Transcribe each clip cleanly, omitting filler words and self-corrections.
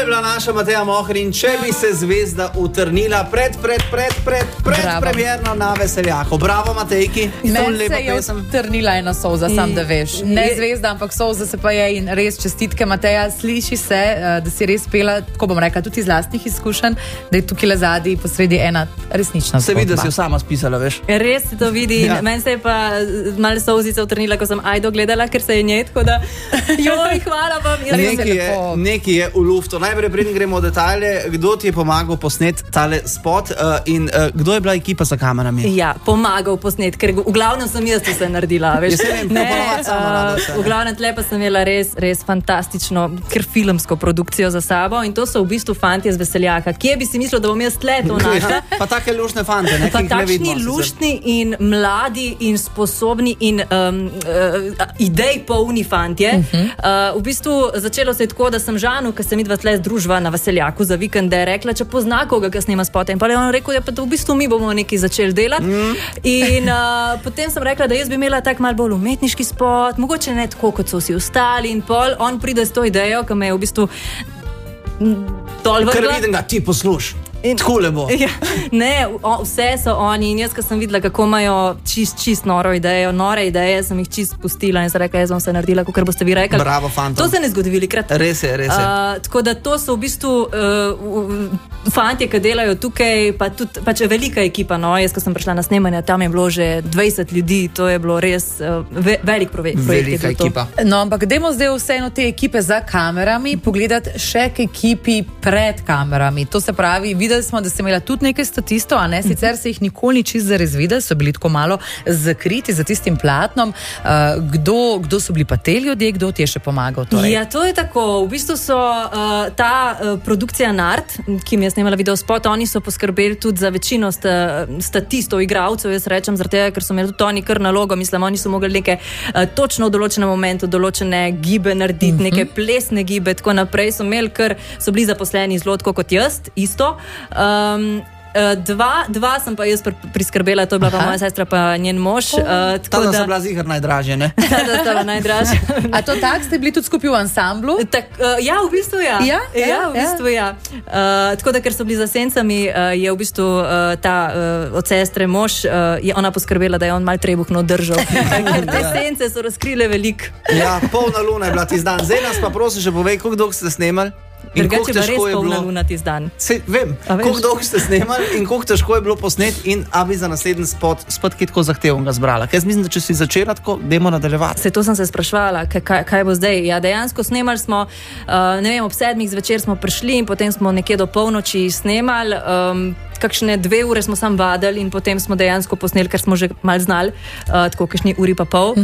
je bila naša Mateja Mohrin, če bi se zvezda utrnila pred premierno na Veseljaku. Bravo, Matejki. Meni se je utrnila ena solza, sam da veš. Ne zvezda, ampak solza se pa je in res čestitke, Mateja. Sliši se, da si res pela, ko bom rekla, tudi iz lastnih izkušenj, da je tukaj zadaj posredi ena resnična zgodba. Se vidi, da si jo sama spisala, veš. Res se to vidi. Ja. Meni se je pa malo solzica utrnila, ko sem Ajdo gledala, ker se je nje, tako da joj, hvala vam. Nekaj je v luftu. Najprej preden gremo v detalje, kdo ti je pomagal posnet tale spot in kdo je bila ekipa za kamerami? Ja, pomagal posnet, ker v glavnem sem jaz vse naredila, veš. V glavnem tle pa sem imela res fantastično, ker filmsko produkcijo za sabo in to so v bistvu fantje z Veseljaka. Kje bi si mislil, da bom jaz tle to našla? Pa take luštne fante, ne? Pa takšni luštni in mladi in sposobni in idej polni fantje. V bistvu začelo se je tako, da sem Žanu, ki se midva tle združva na Veseljaku za vikende, rekla, če pozna koga, ki snema spote. In pa je on rekel, da v bistvu mi bomo nekaj začeli delati. In potem sem rekla, da jaz bi imela tak malo bolj umetniški spot, mogoče ne tako, kot so vsi ostali. In pol on pride s to idejo, ki me je v bistvu dol vrgla. Ker vidim ga, ti posluš. Takole bo. Ja, ne, vse so oni in jaz, ko sem videla, kako imajo čist noro idejo, nore ideje, sem jih čist pustila in sem rekla, jaz bom se naredila, kakor boste vi rekli. Bravo, fantom. To se ne zgodi velikrat. Res je. Tako da to so v bistvu fantje, ki delajo tukaj, pa tudi pač velika ekipa, no, jaz, ko sem prišla na snemanje, tam je bilo že 20 ljudi, to je bilo res velik projekt. Velika ekipa. No, ampak dajmo zdaj vseeno te ekipe za kamerami pogledati še k ekipi pred kamerami. To se pravi, videli smo, da ste imela tudi nekaj statistov, a ne, sicer se jih nikoli ni čisto zares videli, so bili tako malo zakriti za tistim platnom. Kdo so bili pa te ljudje, kdo ti je še pomagal? Torej? Ja, to je tako. V bistvu so ta produkcija Nart, ki mi je snemala videospot, oni so poskrbeli tudi za večino statistov, igralcev, jaz rečem, zaradi tega, ker so imeli tudi oni kar nalogo, mislim, oni so mogli neke točno v določenem momentu določene gibe narediti, neke plesne gibe, tako naprej so imeli, ker so bili zaposleni zelo tako kot jaz, isto. Dva sem pa jaz priskrbela, to je bila pa moja sestra pa njen mož. Ta da so bila ziher najdražje, ne? Ta da sta bila najdražje. A to tak ste bili tudi skupaj v ansamblu? Ja, v bistvu ja. V bistvu ja. Tako da, ker so bili za sencami, je v bistvu ta od sestre mož, je ona poskrbela, da je on mal trebuhno držal. Ker te sence so razkrile veliko. Ja, polna luna je bila tisti dan. Zdaj nas pa prosim še povej, koliko dolgo ste snemali? Drugače pa res polna luna tisti dan. Vem, koliko dolgo ste snemali in koliko težko je bilo posnet in a bi za naslednji spot kaj tako zahtevnega zbrala. Ker jaz mislim, da če si začela tako, dajmo nadaljevati. To sem se spraševala, kaj bo zdaj. Ja, dejansko snemali smo, ne vem, ob 7 zvečer smo prišli in potem smo nekje do polnoči snemali. Kakšne 2 ure smo sam vadili in potem smo dejansko posneli, ker smo že malo znali, tako kakšni uri pa pol.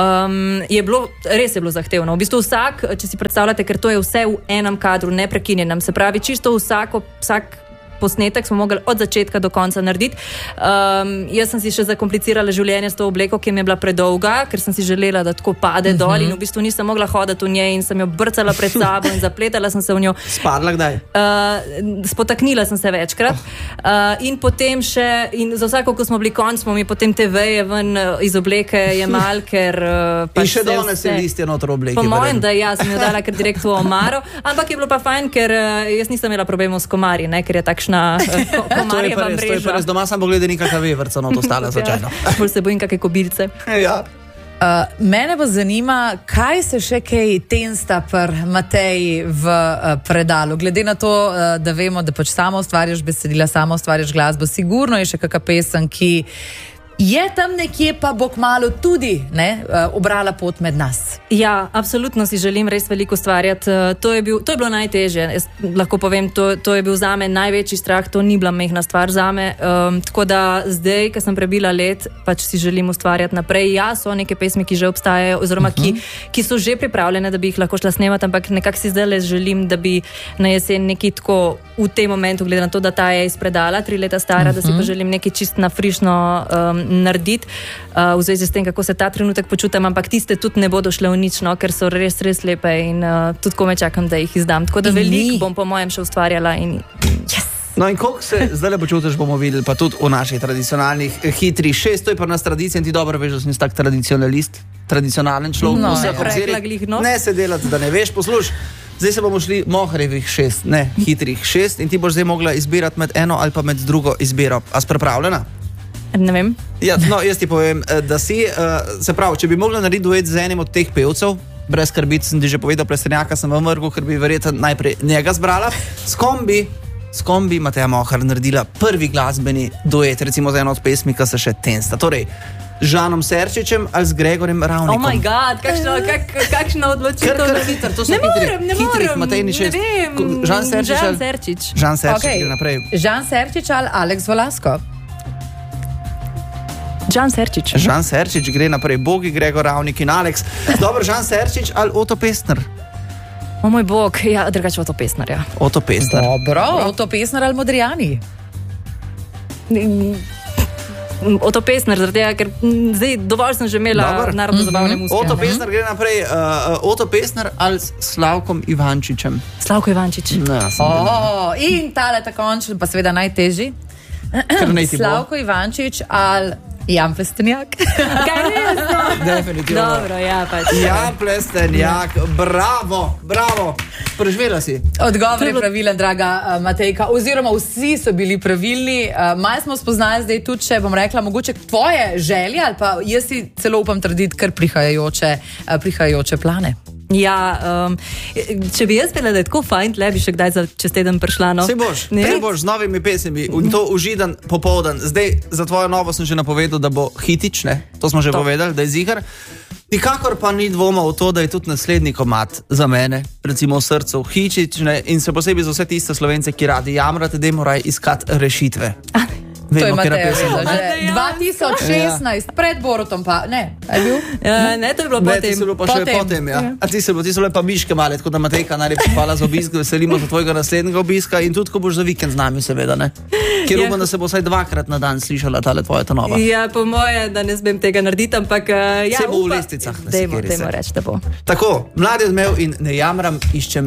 Res je bilo zahtevno. V bistvu vsak, če si predstavljate, ker to je vse v enem kadru, neprekinjenem, se pravi, čisto vsak posnetek smo mogli od začetka do konca narediti. Jaz sem si še zakomplicirala življenje s to obleko, ki mi je bila predolga, ker sem si želela, da tako pade dol in v bistvu nisem mogla hoditi v njej in sem jo brcala pred sabo in zapletala sem se v njo. Spadla kdaj? Spotaknila sem se večkrat. In potem še, in za vsako, ko smo bili konc, smo mi potem te veje ven iz obleke jemali, ker in še danes je listje noter obleke. Po mojem, da ja, sem jo dala kar direkt v omaro, ampak je bilo pa fajn, ker jaz nisem imela problemov s komarji, ne, ker je takšna komarjeva mreža. To je pa res, doma sem pogledal nekakve vevrca, no to stala začajno. Bolj se bojim kakve kobilce. Ja. Mene pa zanima, kaj se še kaj tensta pri Mateji v predalu. Glede na to, da vemo, da pač samo ustvarjaš besedila, samo ustvarjaš glasbo, sigurno je še kakšna pesem, ki je tam nekje, pa bo kmalu tudi obrala pot med nas. Ja, absolutno si želim res veliko ustvarjati. To je bilo najtežje. Jaz lahko povem, to je bil zame največji strah, to ni bila mehna stvar zame. Tako da zdaj, ko sem prebila let, pač si želim ustvarjati naprej. Ja, so neke pesmi, ki že obstajajo, oziroma ki so že pripravljene, da bi jih lahko šla snemati, ampak nekako si zdaj želim, da bi na jesen nekaj tako v tem momentu, glede na to, da ta je iz predala, 3 leta stara, da si pa želim nekaj čist na frišno narediti v zvezi s tem, kako se ta trenutek počutam, ampak tiste tudi ne bodo šle v nič, no, ker so res lepe in tudi kome čakam, da jih izdam. Tako da veliko bom po mojem še ustvarjala in No in koliko se zdaj le počutiš, bomo videli, pa tudi v naših tradicionalnih hitrih 6, to je pa nas tradicija in ti dobro veš, da sem tak tradicionalist, tradicionalen človek. No, ne se delati, da ne veš, posluš. Zdaj se bomo šli mohrevih 6, ne hitrih 6 in ti boš zdaj mogla izbirati med eno ali pa med drugo izbiro. A si pripravljena? Ne vem. Ja, no, jaz ti povem, da si, se pravi, če bi mogla narediti duet z enim od teh pevcev, brez skrbi, sem ti že povedal, Plestenjaka sem v vrgu, ker bi verjetno najprej njega zbrala, s kom bi Mateja Mohar naredila prvi glasbeni duet, recimo za eno od pesmi, ki se še tensta. Torej, z Žanom Serčičem ali z Gregorjem Ravnikom? Oh my god, kakšna odločitev. Kar hitro, to so ne hitrih, morem, Matejni 6. ne vem. Žan Serčič. Žan Serčič, gre naprej. Žan Serčič ali Aleks Volasko? Žan Serčič. Žan Serčič, gre naprej. Bogi, Gregor Ravnik in Aleks. Dobro, Žan Serčič ali Oto Pestner? O moj bog, ja, drugače Oto Pestner, ja. Oto Pestner. Dobro, Oto Pestner ali Modrijani? Oto Pestner, zaradi tega, ker zdaj dovolj sem že imela narodno-zabavne muzike. Oto Pestner, gre naprej. Oto Pestner ali s Slavkom Ivančičem? Slavko Ivančič. In tale ta končen, pa seveda najtežji. Slavko Ivančič ali Jan Plestenjak? Kaj res? Definitivno. Dobro, ja, pač. Jan Plestenjak, bravo. Preživela si. Odgovor je pravilen, draga Matejka, oziroma vsi so bili pravilni. Malo smo spoznali zdaj tudi, če bom rekla, mogoče tvoje želje ali pa jaz si celo upam trditi, kar prihajajoče plane. Ja, če bi jaz bila, da je tako fajn, tle bi še kdaj čez teden prišla. No. Sej boš z novimi pesmi in to užidan popoldan. Zdaj za tvojo novo sem že napovedal, da bo hitič, ne? To smo že povedali, da je zigar. Nikakor pa ni dvoma v to, da je tudi naslednji komad za mene, recimo v srcu hitič, ne? In se posebej za vse tiste Slovence, ki radi jamrate, da morajo iskati rešitve. To je Mateja že 2016, pred Borutom pa, ne, je bil? Ne, to je bilo potem. Ti so bilo pa še potem, ja. A ti so bile pa miške male, tako da Matejka najlepša hvala za obisk, veselimo za tvojega naslednjega obiska in tudi, ko boš za vikend z nami, seveda, ne? Ker upam, da se bo vsaj 2-krat na dan slišala tale tvoja nova. Ja, po moje, da ne smem tega narediti, ampak ja, se bo v lesticah. Dajmo reči, da bo. Tako, mladi odmev in ne jamram, iščem